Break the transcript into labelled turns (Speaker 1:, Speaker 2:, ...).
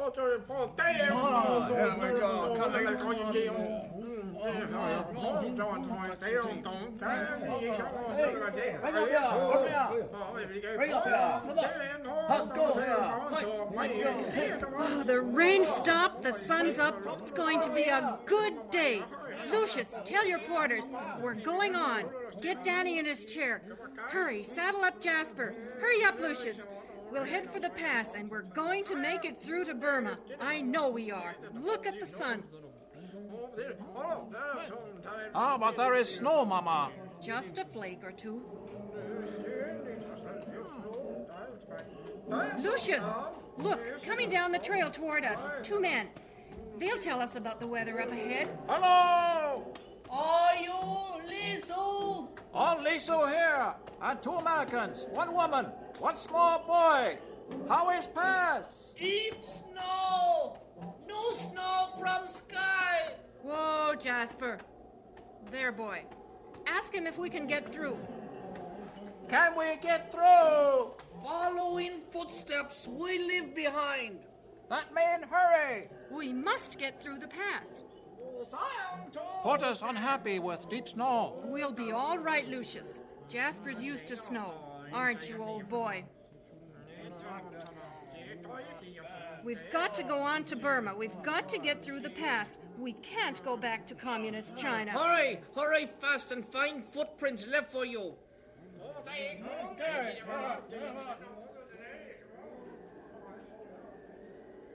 Speaker 1: Oh, the rain stopped, the sun's up. It's going to be a good day. Lucius, tell your porters, we're going on. Get Danny in his chair. Hurry, saddle up Jasper. Hurry up, Lucius. We'll head for the pass, and we're going to make it through to Burma. I know we are. Look at the sun.
Speaker 2: Ah, but there is snow, Mama.
Speaker 1: Just a flake or two. Lucius, look, coming down the trail toward us. 2 men. They'll tell us about the weather up ahead.
Speaker 2: Hello!
Speaker 3: Are you Lisu?
Speaker 2: All Lisu here, and 2 Americans, 1 woman, 1 small boy. How is pass?
Speaker 3: Deep snow. No snow from sky.
Speaker 1: Whoa, Jasper. There, boy. Ask him if we can get through.
Speaker 2: Can we get through?
Speaker 3: Following footsteps we leave behind.
Speaker 2: That mean hurry.
Speaker 1: We must get through the pass.
Speaker 2: Porter's unhappy with deep snow.
Speaker 1: We'll be all right, Lucius. Jasper's used to snow. Aren't you, old boy? We've got to go on to Burma. We've got to get through the pass. We can't go back to communist China.
Speaker 3: Hurry fast and find footprints left for you.